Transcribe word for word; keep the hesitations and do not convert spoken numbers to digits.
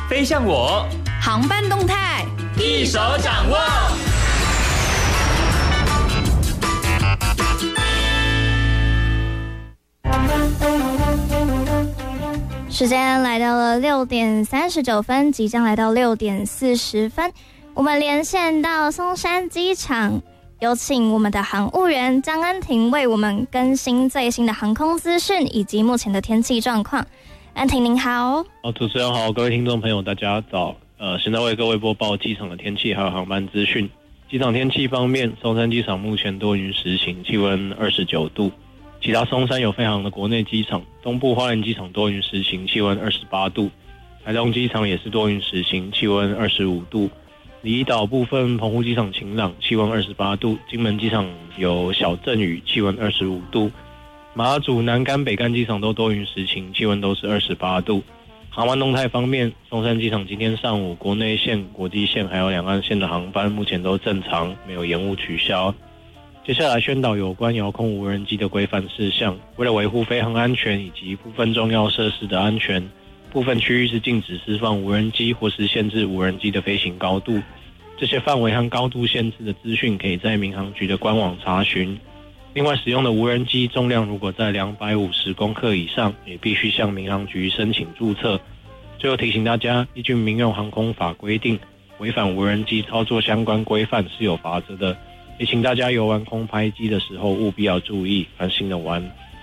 飞向我， 航班动态一手掌握。 时间来到了六点三十九分，即将来到六点四十分，我们连线到松山机场，有请我们的航务员张恩婷为我们更新最新的航空资讯以及目前的天气状况。恩婷您好。 好，主持人好，各位听众朋友大家早。呃，现在为各位播报机场的天气还有航班资讯。机场天气方面，松山机场目前多云时晴，气温二十九度。其他松山有飞航的国内机场，东部花莲机场多云时晴，气温二十八度；台东机场也是多云时晴，气温二十五度；离岛部分澎湖机场晴朗，气温二十八度；金门机场有小阵雨，气温二十五度；马祖、南竿、北竿机场都多云时晴，气温都是二十八度。航班动态方面，松山机场今天上午国内线、国际线还有两岸线的航班目前都正常，没有延误取消。接下来宣导有关遥控无人机的规范事项，为了维护飞航安全以及部分重要设施的安全，部分区域是禁止释放无人机或是限制无人机的飞行高度。这些范围和高度限制的资讯可以在民航局的官网查询。另外，使用的无人机重量如果在两百五十公克以上，也必须向民航局申请注册。最后提醒大家，依据民用航空法规定，违反无人机操作相关规范是有罚则的。也请大家游玩空拍机的时候务必要注意，安心的玩。